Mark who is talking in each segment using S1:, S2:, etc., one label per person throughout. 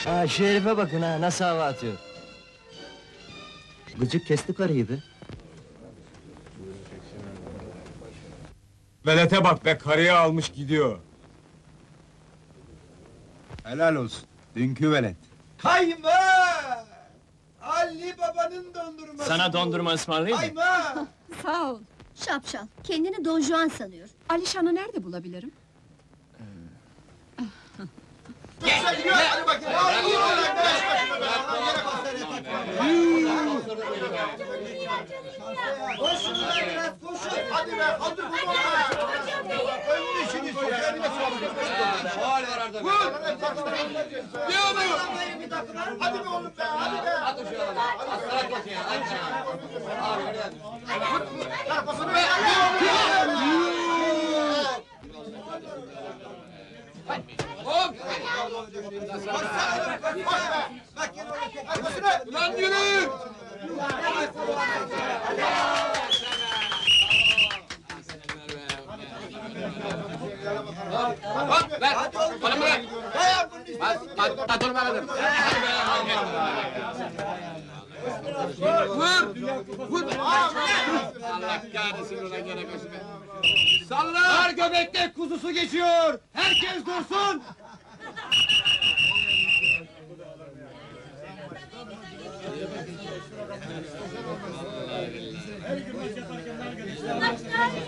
S1: Ha, şu herife bakın ha, nasıl hava atıyor. Gıcık kesti karıyı be.
S2: Velete bak be, karıyı almış gidiyor.
S3: Helal olsun. Dünkü velet.
S4: Kayma! Ali Baba'nın dondurması.
S1: Sana
S4: bu.
S1: dondurma ısmarlayayım mı?
S4: Kayma!
S5: Sağ ol.
S6: Şapşal, kendini Don Juan sanıyor.
S5: Alişan'ı nerede bulabilirim?
S4: Hadi gidiyor, hadi bakayım. Hadi koşun lan biraz, koşun. Hadi be, hadi bu önünü işini sokağa bile sorun. Vur! Ne oluyor? Hadi be oğlum be, hadi be. Hadi be. Kafasını be. Hop! Ulan yürü!
S7: Hop ver! Bana bırak! Hadi dur bakalım! Vur! Vur! Allah kahretsin ulan gene peşime! Salla!
S4: Dar göbekte kuzusu geçiyor! Herkes dursun!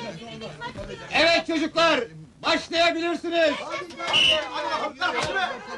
S4: Evet çocuklar, başlayabilirsiniz! Hadi bakalım,